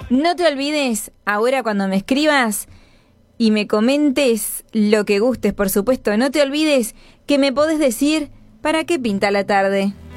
No te olvides, ahora cuando me escribas y me comentes lo que gustes, por supuesto, no te olvides que me podés decir para qué pinta la tarde.